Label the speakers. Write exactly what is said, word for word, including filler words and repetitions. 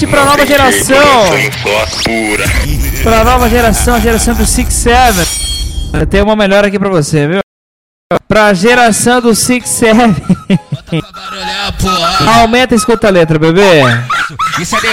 Speaker 1: Pete pra nova geração. Pra nova geração, a geração do Six Seven. Eu tenho uma melhor aqui pra você, viu? Pra geração do Six Seven. Aumenta e escuta a letra, bebê.
Speaker 2: Isso é